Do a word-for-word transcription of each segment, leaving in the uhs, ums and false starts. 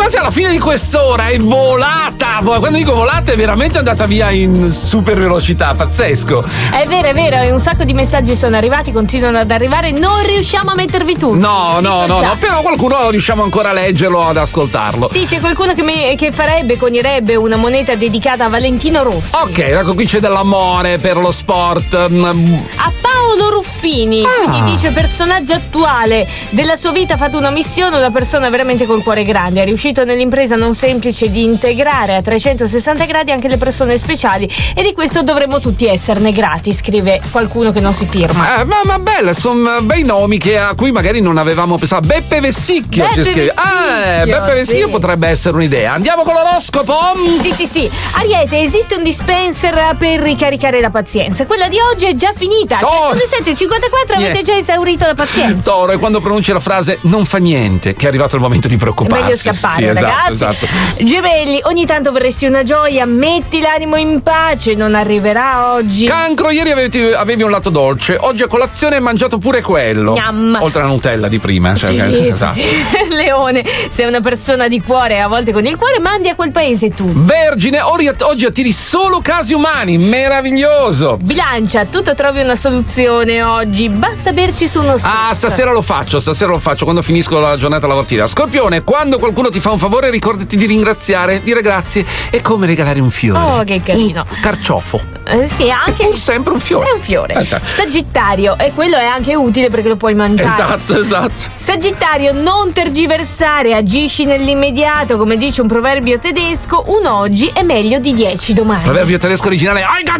quasi alla fine di quest'ora, è volata. Quando dico volata è veramente andata via in super velocità, pazzesco. È vero, è vero, e un sacco di messaggi sono arrivati, continuano ad arrivare, non riusciamo a mettervi tutti. No, no, no, no, però qualcuno riusciamo ancora a leggerlo, ad ascoltarlo. Sì, c'è qualcuno che, mi, che farebbe, conirerebbe una moneta dedicata a Valentino Rossi. Ok, ecco, qui c'è dell'amore per lo sport. A Paolo Ruffini, ah. quindi dice: personaggio attuale della sua vita, ha fatto una missione, una persona veramente col cuore grande, è riuscito nell'impresa non semplice di integrare a trecentosessanta gradi anche le persone speciali, e di questo dovremmo tutti esserne grati, scrive qualcuno che non si firma. Eh, ma, ma belle, sono bei nomi che, a cui magari non avevamo pensato. Beppe Vessicchio Beppe ci scrive. Vessicchio, ah, Beppe Vessicchio sì. potrebbe essere un'idea. Andiamo con l'oroscopo. Sì, sì, sì. Ariete, esiste un dispenser per ricaricare la pazienza. Quella di oggi è già finita. Oh. Alle sette e cinquantaquattro avete già esaurito la pazienza. Toro, e quando pronunci la frase non fa niente, che è arrivato il momento di preoccuparsi. È meglio scappare, sì, ragazzi. Esatto, esatto. Gemelli, ogni tanto vorresti una gioia, metti l'animo in pace, non arriverà oggi. Cancro, ieri avevi, avevi un lato dolce, oggi a colazione hai mangiato pure quello. Gnam. Oltre alla Nutella di prima. Cioè, sì, esatto. sì. Leone, sei una persona di cuore, a volte con il cuore mandi a quel paese tu. Vergine, oggi attiri solo casi umani, meraviglioso. Bilancia, tutto trovi una soluzione oggi, basta berci su uno spritz. Ah, stasera lo faccio, stasera lo faccio quando finisco la giornata lavorativa. Scorpione, quando qualcuno ti fa un favore ricordati di ringraziare, dire grazie. È come regalare un fiore. Oh, che carino. Un carciofo. Eh, sì, anche. È sempre un fiore. È un fiore. Esatto. Sagittario, e quello è anche utile perché lo puoi mangiare. Esatto, esatto. Sagittario, non tergiversare, agisci nell'immediato, come dice un proverbio tedesco, un oggi è meglio di dieci domani. Proverbio tedesco originale.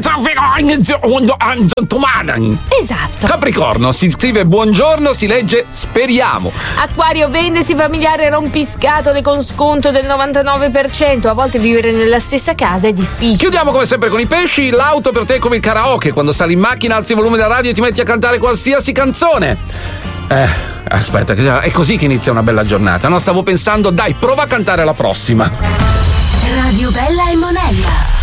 Esatto. Capricorno, si scrive buongiorno, si legge speriamo. Acquario, vendesi familiare rompiscatole con sconto del novantanove per cento. A volte vivere nella stessa casa è difficile. Chiudiamo come sempre con i pesci. L'auto per te è come il karaoke. Quando sali in macchina alzi il volume della radio e ti metti a cantare qualsiasi canzone. Eh, aspetta, è così che inizia una bella giornata. No, stavo pensando, dai, prova a cantare la prossima. Radio Bella e Monella.